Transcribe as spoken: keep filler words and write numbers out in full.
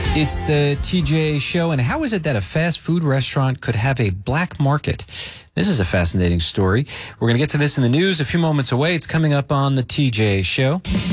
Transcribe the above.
It's the T J Show, and how is it that a fast food restaurant could have a black market? This is a fascinating story. We're going to get to this in the news a few moments away. It's coming up on the T J Show.